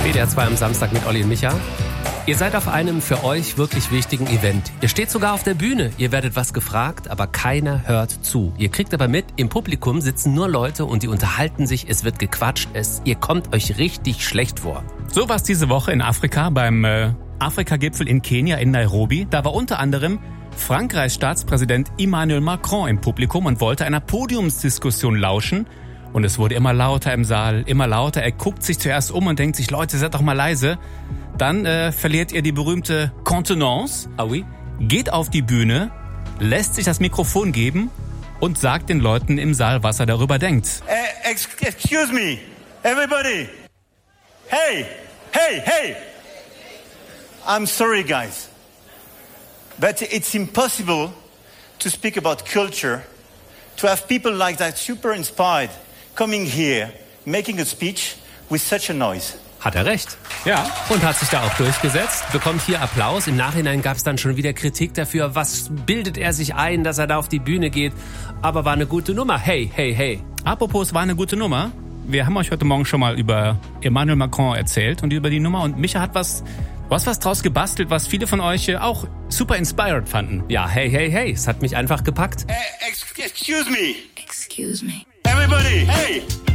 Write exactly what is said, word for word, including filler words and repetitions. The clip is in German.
W D R zwei am Samstag mit Olli und Micha. Ihr seid auf einem für euch wirklich wichtigen Event. Ihr steht sogar auf der Bühne. Ihr werdet was gefragt, aber keiner hört zu. Ihr kriegt aber mit, im Publikum sitzen nur Leute und die unterhalten sich. Es wird gequatscht. Es, ihr kommt euch richtig schlecht vor. So war es diese Woche in Afrika beim äh, Afrika-Gipfel in Kenia in Nairobi. Da war unter anderem Frankreichs Staatspräsident Emmanuel Macron im Publikum und wollte einer Podiumsdiskussion lauschen. Und es wurde immer lauter im Saal, immer lauter. Er guckt sich zuerst um und denkt sich, Leute, seid doch mal leise. Dann äh, verliert ihr die berühmte Kontenance, Ah oui? geht auf die Bühne, lässt sich das Mikrofon geben und sagt den Leuten im Saal, was er darüber denkt. Uh, ex- excuse me, everybody. Hey, hey, hey. I'm sorry, guys. But it's impossible to speak about culture, to have people like that super inspired coming here, making a speech with such a noise. Hat er recht. Ja. Und hat sich da auch durchgesetzt, bekommt hier Applaus. Im Nachhinein gab es dann schon wieder Kritik dafür. Was bildet er sich ein, dass er da auf die Bühne geht? Aber war eine gute Nummer. Hey, hey, hey. Apropos, es war eine gute Nummer. Wir haben euch heute Morgen schon mal über Emmanuel Macron erzählt und über die Nummer. Und Micha hat was, was, was draus gebastelt, was viele von euch auch super inspired fanden. Ja, hey, hey, hey. Es hat mich einfach gepackt. Uh, ex- excuse me, Excuse me. everybody. Hey,